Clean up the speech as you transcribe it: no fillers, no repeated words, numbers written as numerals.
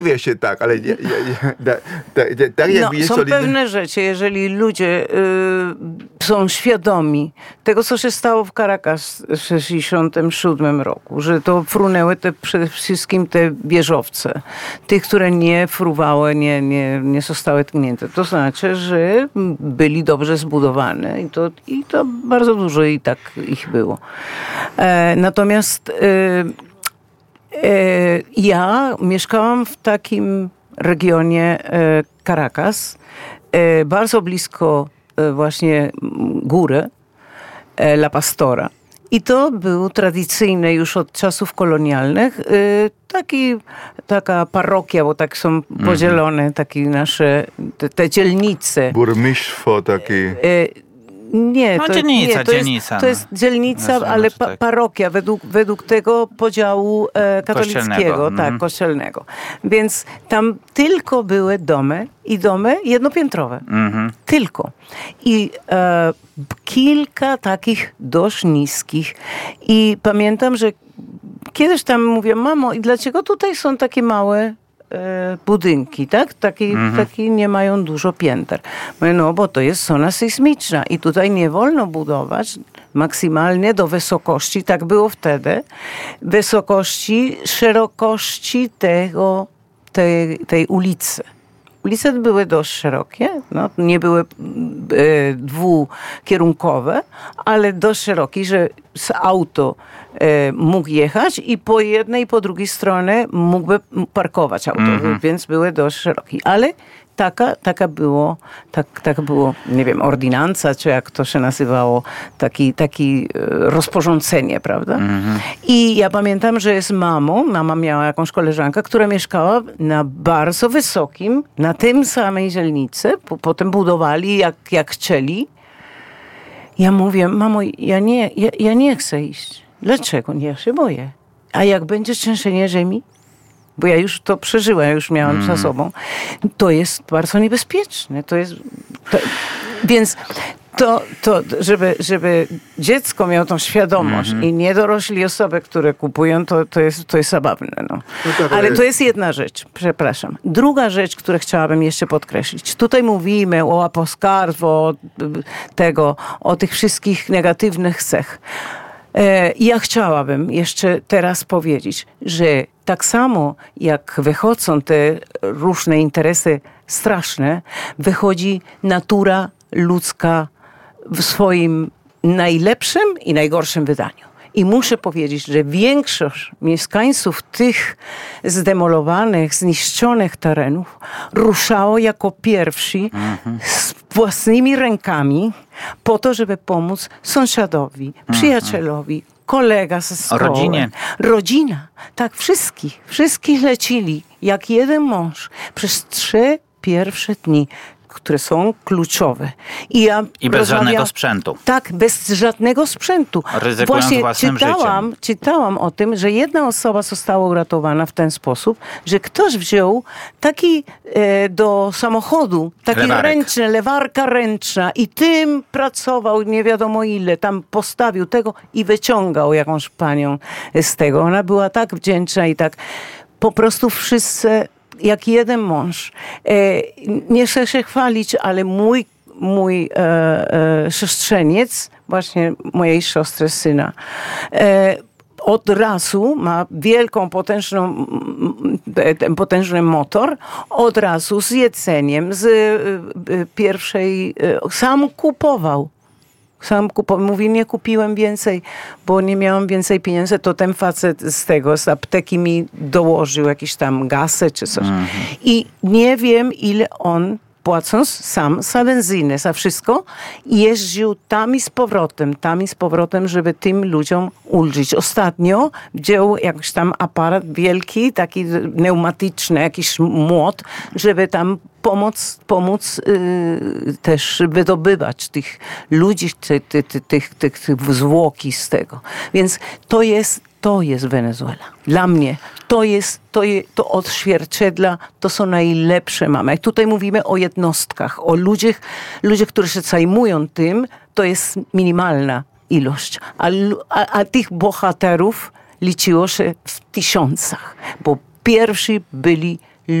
się tak, ale tak jak jest są pewne rzeczy, jeżeli ludzie są świadomi tego, co się stało w Caracas w 1967 roku, że to frunęły przede wszystkim te wieżowce, tych, które nie fruwały, nie zostały tknięte. To znaczy, że byli dobrze zbudowane i to bardzo dużo i tak ich było. Natomiast ja mieszkałam w takim regionie Caracas, bardzo blisko właśnie góry La Pastora. I to był tradycyjny już od czasów kolonialnych taka parokia, bo tak są podzielone takie nasze te dzielnice. Burmistrzwo takie. Nie, no, to dzielnica. To jest dzielnica, ale parokia według tego podziału katolickiego, kościelnego. Więc tam tylko były domy jednopiętrowe. Tylko. I kilka takich dość niskich. I pamiętam, że kiedyś tam mówię, mamo, i dlaczego tutaj są takie małe budynki, tak? Takie nie mają dużo pięter. Mówię, no bo to jest zona sejsmiczna i tutaj nie wolno budować maksymalnie do wysokości, tak było wtedy, wysokości, szerokości tej ulicy. Ulice były dość szerokie, nie były dwukierunkowe, ale dość szerokie, że z auto mógł jechać i po jednej i po drugiej stronie mógłby parkować auto, więc były dość szerokie. Ale taka było, nie wiem, ordynancja, czy jak to się nazywało, taki rozporządzenie, prawda? I ja pamiętam, że z mama miała jakąś koleżankę, która mieszkała na bardzo wysokim, na tym samej dzielnicy, potem budowali jak chcieli. Ja mówię, mamo, ja nie chcę iść. Dlaczego? Ja się boję. A jak będzie trzęsienie ziemi? Bo ja już to przeżyłam, ja już miałam za sobą. To jest bardzo niebezpieczne. Więc żeby dziecko miało tą świadomość i nie dorośli osoby, które kupują, to jest zabawne. No. Ale to jest jedna rzecz, przepraszam. Druga rzecz, którą chciałabym jeszcze podkreślić. Tutaj mówimy o łaposkarstwo, o tych wszystkich negatywnych cech. Ja chciałabym jeszcze teraz powiedzieć, że tak samo jak wychodzą te różne interesy straszne, wychodzi natura ludzka w swoim najlepszym i najgorszym wydaniu. I muszę powiedzieć, że większość mieszkańców tych zdemolowanych, zniszczonych terenów ruszało jako pierwsi z własnymi rękami po to, żeby pomóc sąsiadowi, przyjacielowi, kolega ze szkoły. Rodzina. Tak, wszystkich lecili jak jeden mąż przez 3 pierwsze dni, które są kluczowe. I bez żadnego sprzętu. Tak, bez żadnego sprzętu. Ryzykując własnym życiem. Czytałam o tym, że jedna osoba została uratowana w ten sposób, że ktoś wziął taki do samochodu, taki lewarka ręczna i tym pracował nie wiadomo ile, tam postawił tego i wyciągał jakąś panią z tego. Ona była tak wdzięczna i tak po prostu wszyscy jak jeden mąż. Nie chcę się chwalić, ale mój siostrzeniec, właśnie mojej siostry syna, od razu ma wielką, potężny motor, od razu z jedzeniem, z pierwszej, sam kupował. Mówi, nie kupiłem więcej, bo nie miałam więcej pieniędzy, to ten facet z apteki mi dołożył jakieś tam gasy czy coś. I nie wiem, ile on, płacąc sam za benzynę, za wszystko, jeździł tam i z powrotem, żeby tym ludziom ulżyć. Ostatnio wziął jakiś tam aparat wielki, taki pneumatyczny, jakiś młot, żeby tam pomóc też wydobywać tych ludzi, tych zwłoki z tego. Więc to jest Wenezuela. Dla mnie to odzwierciedla, to są najlepsze mamy. Tutaj mówimy o jednostkach, o ludziach, którzy się zajmują tym, to jest minimalna ilość. A tych bohaterów liczyło się w tysiącach, bo pierwsi byli